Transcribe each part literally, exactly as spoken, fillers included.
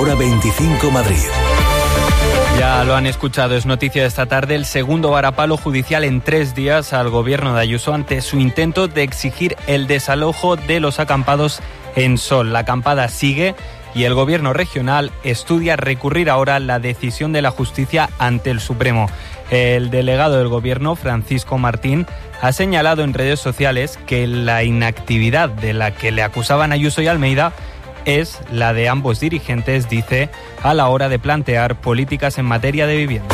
Hora veinticinco Madrid. Ya lo han escuchado, es noticia de esta tarde el segundo varapalo judicial en tres días al gobierno de Ayuso ante su intento de exigir el desalojo de los acampados en Sol. La acampada sigue y el gobierno regional estudia recurrir ahora la decisión de la justicia ante el Supremo. El delegado del gobierno, Francisco Martín, ha señalado en redes sociales que la inactividad de la que le acusaban Ayuso y Almeida es la de ambos dirigentes, dice, a la hora de plantear políticas en materia de vivienda.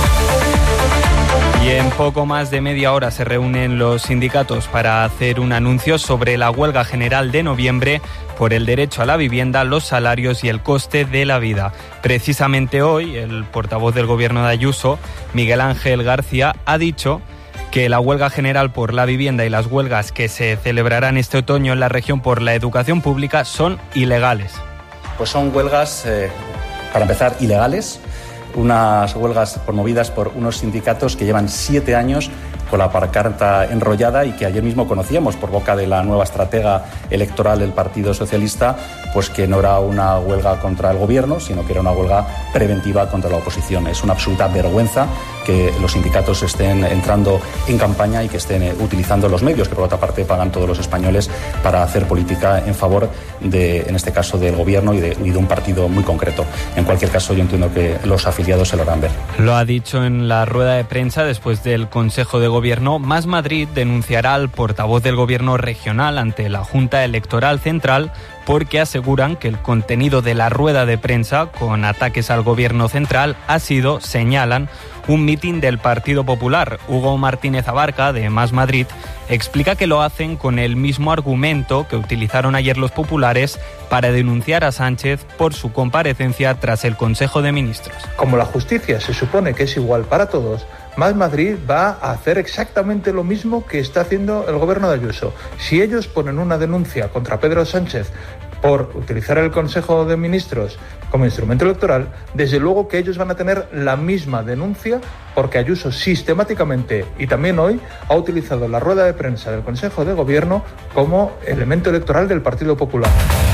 Y en poco más de media hora se reúnen los sindicatos para hacer un anuncio sobre la huelga general de noviembre por el derecho a la vivienda, los salarios y el coste de la vida. Precisamente hoy, el portavoz del gobierno de Ayuso, Miguel Ángel García, ha dicho que la huelga general por la vivienda y las huelgas que se celebrarán este otoño en la región por la educación pública son ilegales. Pues son huelgas, eh, para empezar, ilegales, unas huelgas promovidas por unos sindicatos que llevan siete años con la pancarta enrollada y que ayer mismo conocíamos por boca de la nueva estratega electoral del Partido Socialista, pues que no era una huelga contra el gobierno, sino que era una huelga preventiva contra la oposición. Es una absoluta vergüenza que los sindicatos estén entrando en campaña y que estén utilizando los medios que por otra parte pagan todos los españoles para hacer política en favor de, en este caso, del gobierno y de, y de un partido muy concreto. En cualquier caso, yo entiendo que los afiliados se lo harán ver. Lo ha dicho en la rueda de prensa después del Consejo de Gobierno. Más Madrid denunciará al portavoz del gobierno regional ante la Junta Electoral Central porque aseguran que el contenido de la rueda de prensa con ataques al gobierno central ha sido, señalan, un mitin del Partido Popular. Hugo Martínez Abarca, de Más Madrid, explica que lo hacen con el mismo argumento que utilizaron ayer los populares para denunciar a Sánchez por su comparecencia tras el Consejo de Ministros. Como la justicia se supone que es igual para todos, Más Madrid va a hacer exactamente lo mismo que está haciendo el gobierno de Ayuso. Si ellos ponen una denuncia contra Pedro Sánchez por utilizar el Consejo de Ministros como instrumento electoral, desde luego que ellos van a tener la misma denuncia porque Ayuso sistemáticamente y también hoy ha utilizado la rueda de prensa del Consejo de Gobierno como elemento electoral del Partido Popular.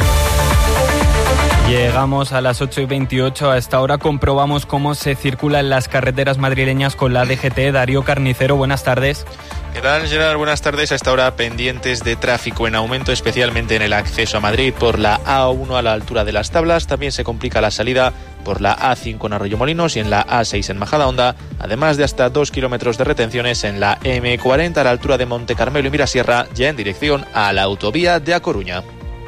Llegamos a las ocho y veintiocho. A esta hora comprobamos cómo se circula en las carreteras madrileñas con la D G T. Darío Carnicero, buenas tardes. ¿Qué tal, Gerard? Buenas tardes. A esta hora pendientes de tráfico en aumento, especialmente en el acceso a Madrid por la A uno a la altura de Las Tablas. También se complica la salida por la A cinco en Arroyomolinos y en la A seis en Majadahonda, además de hasta dos kilómetros de retenciones en la M cuarenta a la altura de Monte Carmelo y Mirasierra, ya en dirección a la autovía de A Coruña.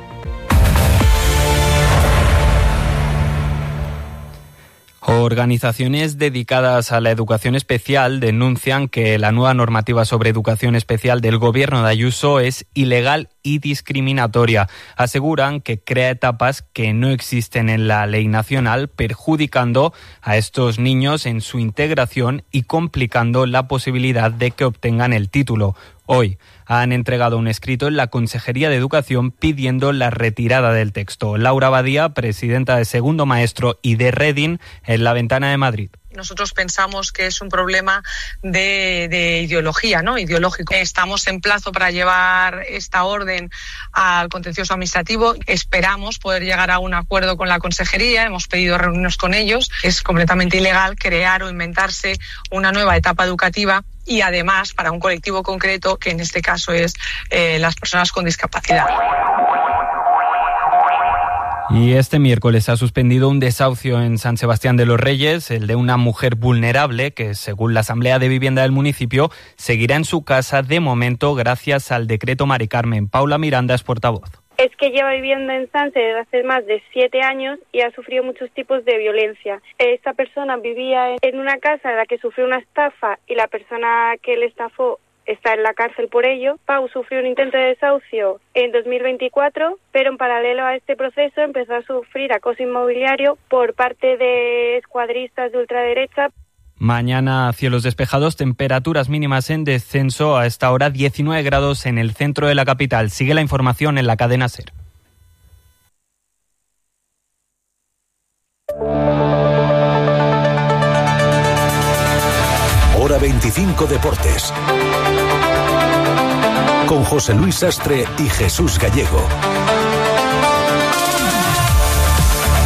Organizaciones dedicadas a la educación especial denuncian que la nueva normativa sobre educación especial del gobierno de Ayuso es ilegal y discriminatoria. Aseguran que crea etapas que no existen en la ley nacional, perjudicando a estos niños en su integración y complicando la posibilidad de que obtengan el título. Hoy han entregado un escrito en la Consejería de Educación pidiendo la retirada del texto. Laura Badía, presidenta de Segundo Maestro y de Reding, en La Ventana de Madrid. Nosotros pensamos que es un problema de, de ideología, ¿no? Ideológico. Estamos en plazo para llevar esta orden al contencioso administrativo. Esperamos poder llegar a un acuerdo con la consejería. Hemos pedido reunirnos con ellos. Es completamente ilegal crear o inventarse una nueva etapa educativa y además para un colectivo concreto, que en este caso es eh, las personas con discapacidad. Y este miércoles ha suspendido un desahucio en San Sebastián de los Reyes, el de una mujer vulnerable que, según la Asamblea de Vivienda del municipio, seguirá en su casa de momento gracias al decreto Mari Carmen. Paula Miranda es portavoz. Es que lleva viviendo en Sanse desde hace más de siete años y ha sufrido muchos tipos de violencia. Esta persona vivía en una casa en la que sufrió una estafa y la persona que le estafó está en la cárcel por ello. Pau sufrió un intento de desahucio en dos mil veinticuatro, pero en paralelo a este proceso empezó a sufrir acoso inmobiliario por parte de escuadristas de ultraderecha. Mañana cielos despejados, temperaturas mínimas en descenso, a esta hora diecinueve grados en el centro de la capital. Sigue la información en la cadena SER. Hora veinticinco Deportes. Con José Luis Sastre y Jesús Gallego.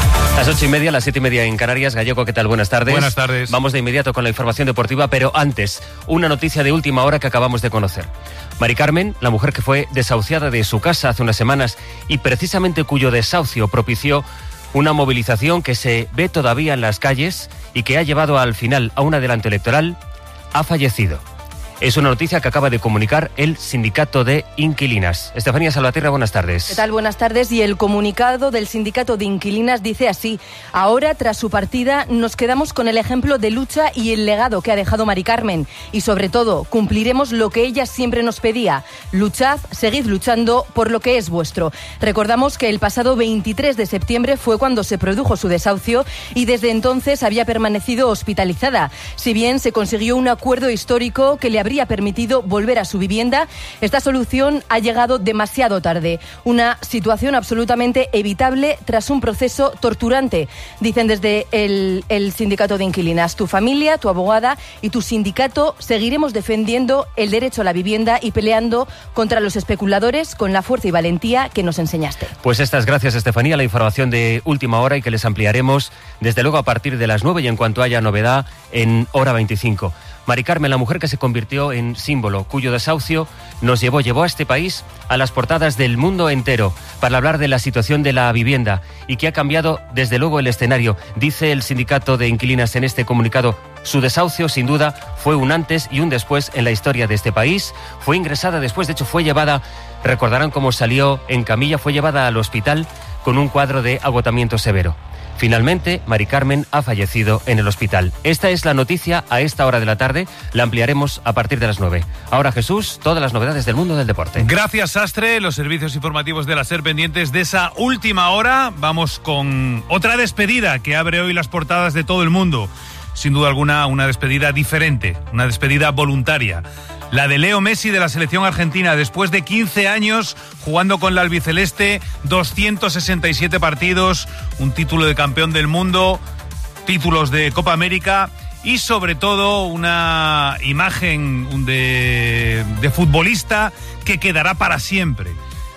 Las ocho y media, las siete y media en Canarias. Gallego, ¿qué tal? Buenas tardes. Buenas tardes. Vamos de inmediato con la información deportiva, pero antes, una noticia de última hora que acabamos de conocer. Mari Carmen, la mujer que fue desahuciada de su casa hace unas semanas y precisamente cuyo desahucio propició una movilización que se ve todavía en las calles y que ha llevado al final a un adelanto electoral, ha fallecido. Es una noticia que acaba de comunicar el Sindicato de Inquilinas. Estefanía Salvatierra, buenas tardes. ¿Qué tal? Buenas tardes. Y el comunicado del Sindicato de Inquilinas dice así: ahora, tras su partida, nos quedamos con el ejemplo de lucha y el legado que ha dejado Mari Carmen. Y sobre todo, cumpliremos lo que ella siempre nos pedía: luchad, seguid luchando por lo que es vuestro. Recordamos que el pasado veintitrés de septiembre fue cuando se produjo su desahucio y desde entonces había permanecido hospitalizada. Si bien se consiguió un acuerdo histórico que le habría permitido volver a su vivienda, esta solución ha llegado demasiado tarde. Una situación absolutamente evitable tras un proceso torturante, dicen desde el, el Sindicato de Inquilinas. Tu familia, tu abogada y tu sindicato seguiremos defendiendo el derecho a la vivienda y peleando contra los especuladores con la fuerza y valentía que nos enseñaste. Pues estas gracias, Estefanía, la información de última hora y que les ampliaremos desde luego a partir de las nueve y en cuanto haya novedad en Hora veinticinco. Mari Carmen, la mujer que se convirtió en símbolo, cuyo desahucio nos llevó, llevó a este país a las portadas del mundo entero para hablar de la situación de la vivienda y que ha cambiado desde luego el escenario. Dice el Sindicato de Inquilinas en este comunicado: su desahucio sin duda fue un antes y un después en la historia de este país. Fue ingresada después, de hecho fue llevada, recordarán cómo salió en camilla, fue llevada al hospital con un cuadro de agotamiento severo. Finalmente, Mari Carmen ha fallecido en el hospital. Esta es la noticia a esta hora de la tarde. La ampliaremos a partir de las nueve. Ahora, Jesús, todas las novedades del mundo del deporte. Gracias, Sastre. Los servicios informativos de la SER pendientes de esa última hora. Vamos con otra despedida que abre hoy las portadas de todo el mundo. Sin duda alguna, una despedida diferente, una despedida voluntaria. La de Leo Messi de la selección argentina, después de quince años jugando con la albiceleste, doscientos sesenta y siete partidos, un título de campeón del mundo, títulos de Copa América y sobre todo una imagen de, de futbolista que quedará para siempre.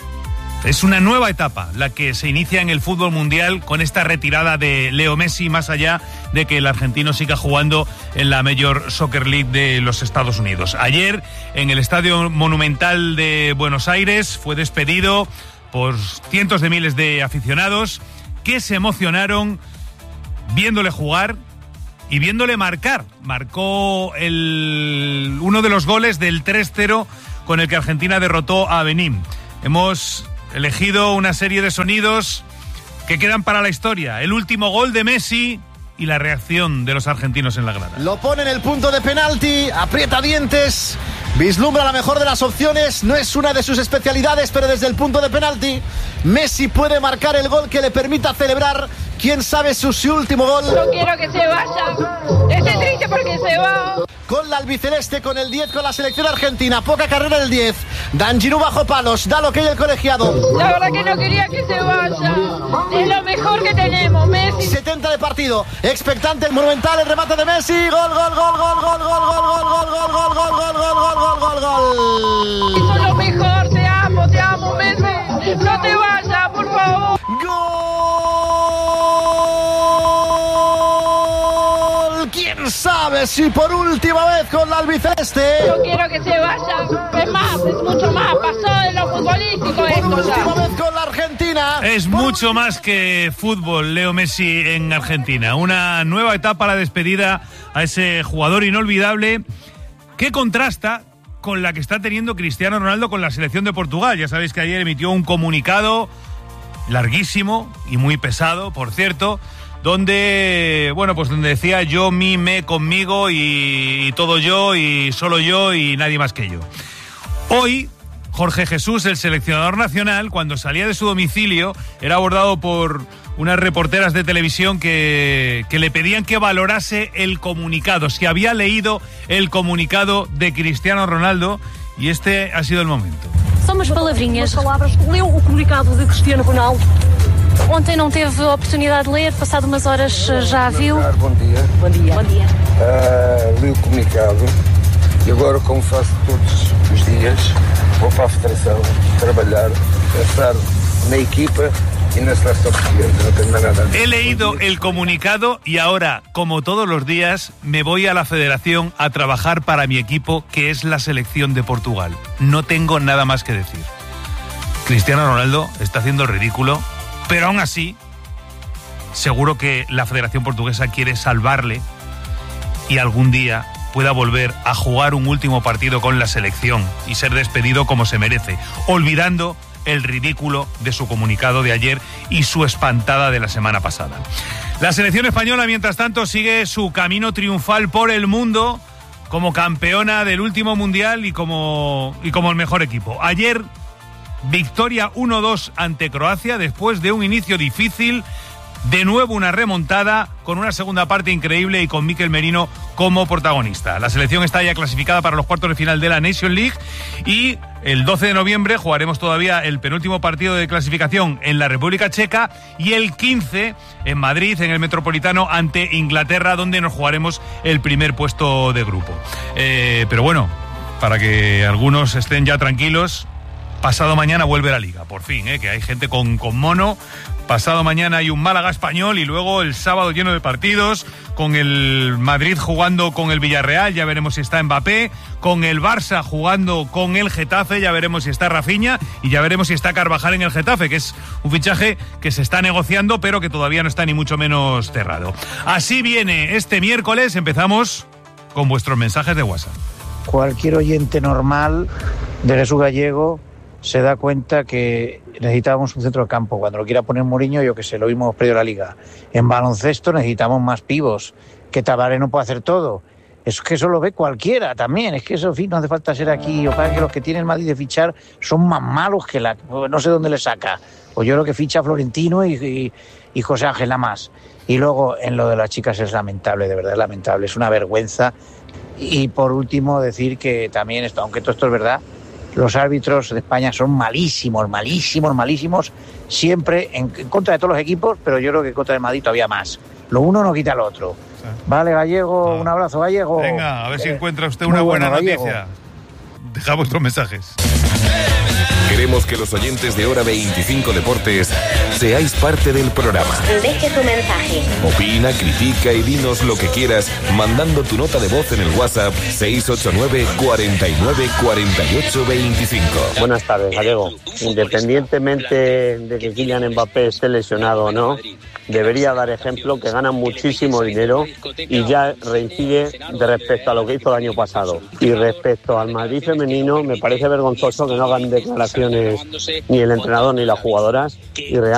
Es una nueva etapa la que se inicia en el fútbol mundial con esta retirada de Leo Messi, más allá de que el argentino siga jugando en la Major Soccer League de los Estados Unidos. Ayer, en el Estadio Monumental de Buenos Aires, fue despedido por cientos de miles de aficionados que se emocionaron viéndole jugar y viéndole marcar. Marcó el, uno de los goles del tres cero con el que Argentina derrotó a Benín. Hemos elegido una serie de sonidos que quedan para la historia. El último gol de Messi y la reacción de los argentinos en la grada. Lo pone en el punto de penalti, aprieta dientes, vislumbra la mejor de las opciones. No es una de sus especialidades, pero desde el punto de penalti Messi puede marcar el gol que le permita celebrar, quién sabe, su, su último gol. No quiero que se vaya, estoy triste porque se va. Con la albiceleste, con el diez, con la selección argentina, poca carrera del diez. Danjirú bajo palos, da lo que hay el colegiado. La verdad que no quería que se vaya, es lo mejor que tenemos, Messi. setenta de partido, expectante el Monumental, el remate de Messi, gol, gol, gol, gol, gol, gol, gol, gol, gol, gol, gol, gol, gol, gol, gol, gol, gol. Eso es lo mejor, te amo, te amo, Messi, no te vayas, por favor. Gol, quién sabe si por última vez con la albiceleste. No quiero que se vaya, es más, es mucho más, pasó de lo futbolístico esto por ya. última vez con la Argentina. Es mucho más que fútbol, Leo Messi en Argentina. Una nueva etapa, la despedida a ese jugador inolvidable que contrasta con la que está teniendo Cristiano Ronaldo con la selección de Portugal. Ya sabéis que ayer emitió un comunicado larguísimo y muy pesado, por cierto, donde, bueno, pues donde decía yo, mí, me, conmigo y, y todo yo y solo yo y nadie más que yo. Hoy, Jorge Jesús, el seleccionador nacional, cuando salía de su domicilio, era abordado por unas reporteras de televisión que, que le pedían que valorase el comunicado, si había leído el comunicado de Cristiano Ronaldo, y este ha sido el momento. Só umas palavrinhas. Umas palavras. Leu o comunicado de Cristiano Ronaldo. Ontem não teve a oportunidade de ler, passado umas horas já viu. Bom dia. Bom dia. Bom dia. Uh, li o comunicado e agora, como faço todos os dias, vou para a Federação trabalhar, pensar na equipa y nuestras opciones, no tendrá nada. He leído el comunicado y ahora, como todos los días, me voy a la federación a trabajar para mi equipo, que es la selección de Portugal. No tengo nada más que decir. Cristiano Ronaldo está haciendo el ridículo, pero aún así, seguro que la Federación Portuguesa quiere salvarle y algún día pueda volver a jugar un último partido con la selección y ser despedido como se merece, olvidando el ridículo de su comunicado de ayer y su espantada de la semana pasada. La selección española, mientras tanto, sigue su camino triunfal por el mundo como campeona del último mundial y como, y como el mejor equipo. Ayer, victoria uno dos ante Croacia después de un inicio difícil. De nuevo una remontada con una segunda parte increíble y con Mikel Merino como protagonista. La selección está ya clasificada para los cuartos de final de la Nation League y el doce de noviembre jugaremos todavía el penúltimo partido de clasificación en la República Checa y el quince en Madrid, en el Metropolitano, ante Inglaterra, donde nos jugaremos el primer puesto de grupo. Eh, pero bueno, para que algunos estén ya tranquilos, pasado mañana vuelve la Liga, por fin, eh, que hay gente con, con mono. Pasado mañana hay un Málaga Español y luego el sábado lleno de partidos, con el Madrid jugando con el Villarreal, ya veremos si está Mbappé, con el Barça jugando con el Getafe, ya veremos si está Rafinha y ya veremos si está Carvajal en el Getafe, que es un fichaje que se está negociando pero que todavía no está ni mucho menos cerrado. Así viene este miércoles, empezamos con vuestros mensajes de WhatsApp. Cualquier oyente normal de Jesús Gallego se da cuenta que necesitábamos un centro de campo. Cuando lo quiera poner Mourinho, yo que sé, lo mismo hemos perdido la Liga. En baloncesto necesitamos más pivos, que Tavares no puede hacer todo. Es que eso lo ve cualquiera también, es que eso, en fin, no hace falta ser aquí. O para que los que tienen Madrid de fichar son más malos que la... no sé dónde le saca. Pues yo creo que ficha Florentino y, y, y José Ángel nada más. Y luego, en lo de las chicas es lamentable, de verdad es lamentable, es una vergüenza. Y por último, decir que también, esto, aunque todo esto es verdad, los árbitros de España son malísimos, malísimos, malísimos, siempre en, en contra de todos los equipos, pero yo creo que en contra del Madrid todavía más. Lo uno no quita lo otro. Sí. Vale, Gallego, ah. un abrazo, Gallego. Venga, a ver eh, si encuentra usted una buena bueno, noticia. Deja vuestros mensajes. Queremos que los oyentes de Hora veinticinco Deportes seáis parte del programa. Deje tu mensaje. Opina, critica y dinos lo que quieras mandando tu nota de voz en el WhatsApp seis ocho nueve, cuarenta y nueve, cuarenta y ocho, veinticinco. Buenas tardes, Gallego. Independientemente de que Kylian Mbappé esté lesionado o no, debería dar ejemplo que gana muchísimo dinero y ya reincide de respecto a lo que hizo el año pasado. Y respecto al Madrid femenino, me parece vergonzoso que no hagan declaraciones ni el entrenador ni las jugadoras y realmente